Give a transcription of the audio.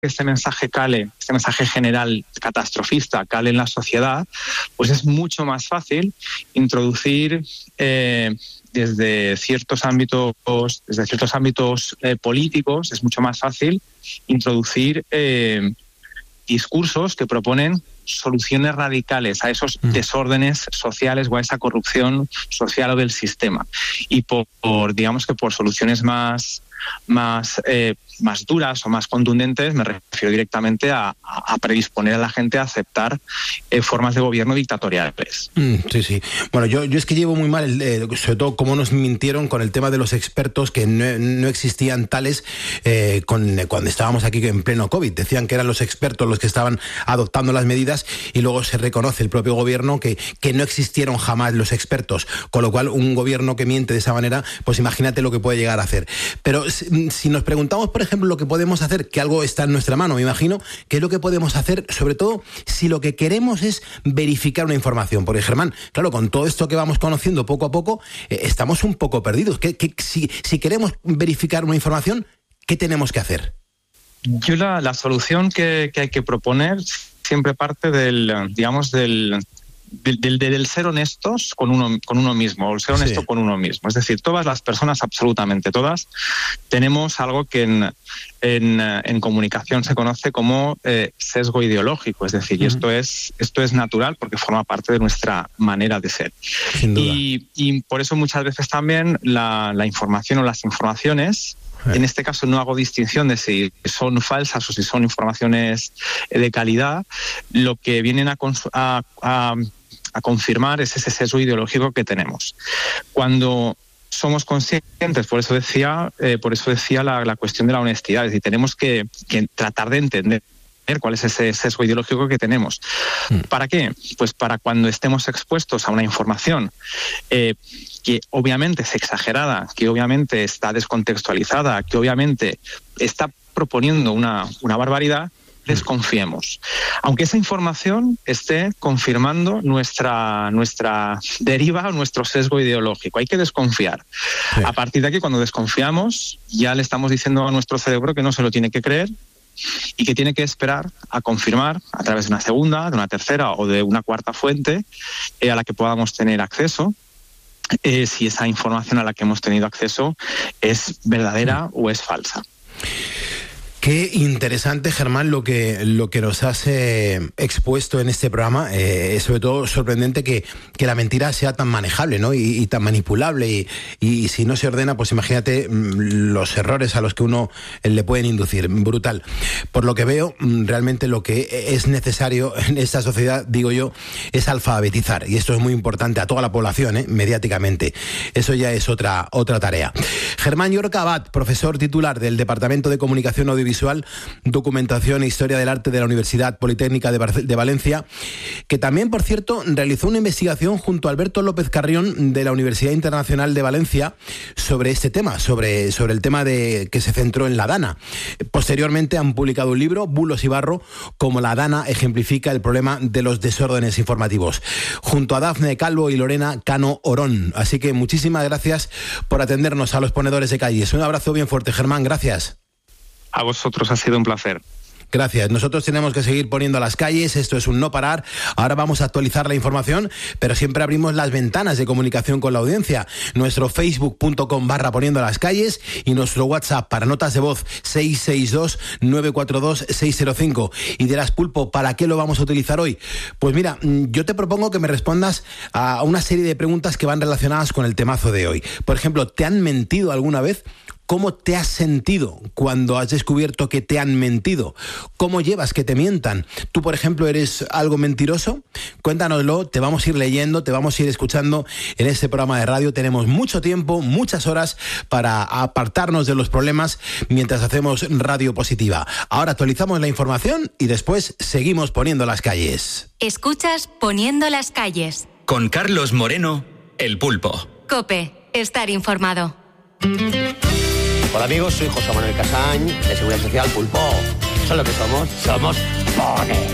este mensaje cale, este mensaje general catastrofista cale en la sociedad, pues es mucho más fácil introducir desde ciertos ámbitos políticos, es mucho más fácil introducir discursos que proponen soluciones radicales a esos desórdenes sociales o a esa corrupción social o del sistema. Y por soluciones más duras o más contundentes, me refiero directamente a predisponer a la gente a aceptar formas de gobierno dictatoriales. Sí. Bueno, yo es que llevo muy mal, sobre todo cómo nos mintieron con el tema de los expertos, que no existían tales cuando estábamos aquí en pleno COVID. Decían que eran los expertos los que estaban adoptando las medidas y luego se reconoce el propio gobierno que no existieron jamás los expertos. Con lo cual, un gobierno que miente de esa manera, pues imagínate lo que puede llegar a hacer. Pero si nos preguntamos, por ejemplo, lo que podemos hacer, que algo está en nuestra mano, me imagino, ¿qué es lo que podemos hacer? Sobre todo, si lo que queremos es verificar una información. Porque, Germán, claro, con todo esto que vamos conociendo poco a poco, estamos un poco perdidos. Si queremos verificar una información, ¿qué tenemos que hacer? Yo la solución que hay que proponer siempre parte del ser honestos con uno mismo, o el ser honesto con uno mismo. Es decir, todas las personas, absolutamente todas, tenemos algo que en comunicación se conoce como sesgo ideológico. Es decir, y esto es natural porque forma parte de nuestra manera de ser. Sin duda. Y por eso muchas veces también la información o las informaciones, en este caso no hago distinción de si son falsas o si son informaciones de calidad, lo que vienen a confirmar es ese sesgo ideológico que tenemos. Cuando somos conscientes, por eso decía la cuestión de la honestidad, es decir, tenemos que tratar de entender cuál es ese sesgo ideológico que tenemos. ¿Para qué? Pues para cuando estemos expuestos a una información que obviamente es exagerada, que obviamente está descontextualizada, que obviamente está proponiendo una barbaridad, desconfiemos. Aunque esa información esté confirmando nuestra deriva o nuestro sesgo ideológico, hay que desconfiar. Sí. A partir de aquí, cuando desconfiamos, ya le estamos diciendo a nuestro cerebro que no se lo tiene que creer y que tiene que esperar a confirmar a través de una segunda, de una tercera o de una cuarta fuente a la que podamos tener acceso, si esa información a la que hemos tenido acceso es verdadera o es falsa. Qué interesante, Germán, lo que nos has expuesto en este programa. Es sobre todo sorprendente que la mentira sea tan manejable, ¿no? y tan manipulable. Y si no se ordena, pues imagínate los errores a los que uno le pueden inducir. Brutal. Por lo que veo, realmente lo que es necesario en esta sociedad, digo yo, es alfabetizar. Y esto es muy importante a toda la población, mediáticamente. Eso ya es otra tarea. Germán Llorca Abad, profesor titular del Departamento de Comunicación Audiovisual, Documentación e Historia del Arte de la Universidad Politécnica de Valencia, que también, por cierto, realizó una investigación junto a Alberto López Carrión de la Universidad Internacional de Valencia sobre este tema, sobre el tema que se centró en la Dana. Posteriormente han publicado un libro, Bulos y Barro, como la Dana ejemplifica el problema de los desórdenes informativos, junto a Dafne Calvo y Lorena Cano Orón. Así que muchísimas gracias por atendernos a los ponedores de calles. Un abrazo bien fuerte, Germán, gracias. A vosotros, ha sido un placer. Gracias. Nosotros tenemos que seguir poniendo las calles, esto es un no parar. Ahora vamos a actualizar la información, pero siempre abrimos las ventanas de comunicación con la audiencia. Nuestro facebook.com/poniendo las calles y nuestro WhatsApp para notas de voz 662-942-605. Y dirás, Pulpo, ¿para qué lo vamos a utilizar hoy? Pues mira, yo te propongo que me respondas a una serie de preguntas que van relacionadas con el temazo de hoy. Por ejemplo, ¿te han mentido alguna vez? ¿Cómo te has sentido cuando has descubierto que te han mentido? ¿Cómo llevas que te mientan? ¿Tú, por ejemplo, eres algo mentiroso? Cuéntanoslo, te vamos a ir leyendo, te vamos a ir escuchando en este programa de radio. Tenemos mucho tiempo, muchas horas para apartarnos de los problemas mientras hacemos Radio Positiva. Ahora actualizamos la información y después seguimos poniendo las calles. Escuchas Poniendo las calles. Con Carlos Moreno, El Pulpo. COPE, estar informado. Hola amigos, soy José Manuel Casañ, de Seguridad Social Pulpo. ¿Son lo que somos? Somos PONE.